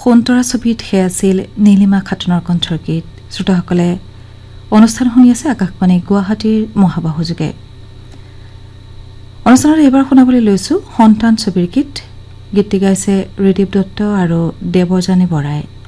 সোণতৰা ছবিত হে আছিল নীলিমা খাতুনৰ কণ্ঠৰ গীত শ্ৰোতাসকলে অনুষ্ঠান শুনি আছে আকাশবাণী গুৱাহাটীৰ মহাবাহুযোগে অনুষ্ঠানত এইবাৰ শুনাবলৈ লৈছো সন্তান ছবিৰ গীতটি গাইছে ঋদীপ দত্ত আৰু দেৱযানী বৰাই